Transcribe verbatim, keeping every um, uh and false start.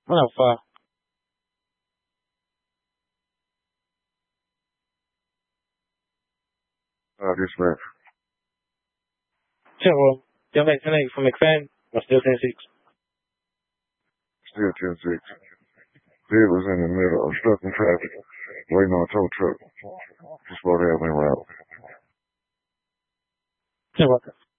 What up, far? Uh, dispatch. Ten well. Y'all make ten eight from McFadden. Or still ten six. Still ten six. Did was in the middle of stuck in traffic, waiting on a tow truck. Just about to have me route. Ten well.